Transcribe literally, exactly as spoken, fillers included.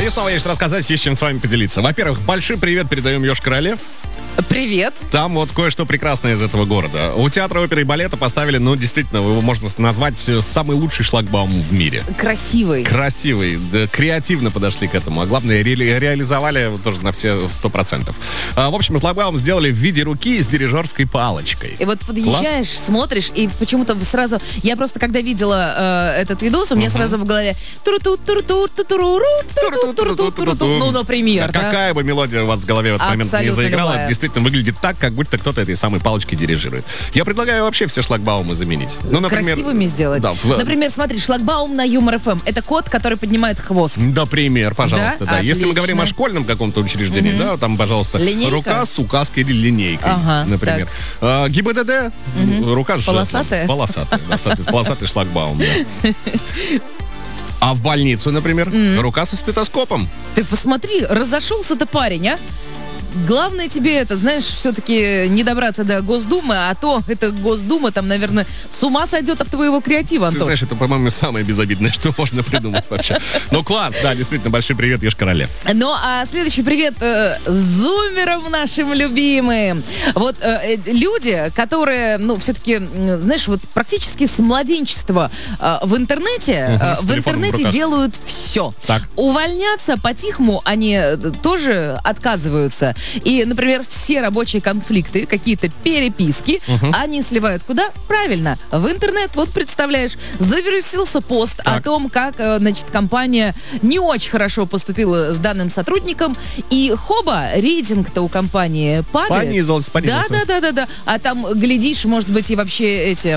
И снова есть что рассказать, есть чем с вами поделиться. Во-первых, большой привет передаем Йошкар-Оле. Привет. Там вот кое-что прекрасное из этого города. У театра оперы и балета поставили, ну, действительно, его можно назвать самый лучший шлагбаум в мире. Красивый. Красивый. Да, креативно подошли к этому. А главное, ре- реализовали тоже на все сто процентов. А, в общем, шлагбаум сделали в виде руки с дирижерской палочкой. И вот подъезжаешь, Класс. смотришь, и почему-то сразу... Я просто, когда видела э, этот видос, у меня uh-huh. сразу в голове... Ну, например, да? Какая бы мелодия у вас в голове в этот момент не заиграла, любая. действительно выглядит так, как будто кто-то этой самой палочкой дирижирует. Я предлагаю вообще все шлагбаумы заменить. Ну, например, красивыми сделать. Да, в... Например, смотри, шлагбаум на Юмор ФМ. Это кот, который поднимает хвост. Например, пожалуйста, да. да. Если мы говорим о школьном каком-то учреждении, угу. да, там, пожалуйста, линейка? Рука с указкой или линейкой, ага, например. А, ГИБДД, угу. рука с жезлом. Полосатая? Полосатая, да, полосатый шлагбаум, да. А в больницу, например, mm-hmm. рука со стетоскопом. Ты посмотри, разошелся-то парень, а? Главное тебе это, знаешь, все-таки не добраться до Госдумы, а то это Госдума, там, наверное, с ума сойдет от твоего креатива, Антош. Ты знаешь, это, по-моему, самое безобидное, что можно придумать вообще. Ну, класс, да, действительно, большой привет Йошкар-Оле. Ну, а следующий привет э, зумерам нашим любимым. Вот э, люди, которые, ну, все-таки, знаешь, вот практически с младенчества э, в интернете, угу, э, в интернете в делают все. Так. Увольняться по-тихому они тоже отказываются. И, например, все рабочие конфликты, какие-то переписки, uh-huh. они сливают куда? Правильно, в интернет. Вот представляешь, завирусился пост так. о том, как, значит, компания не очень хорошо поступила с данным сотрудником, и хоба, рейтинг-то у компании падает. Понизился, понизился. Да, да, да, да, да. А там, глядишь, может быть, и вообще эти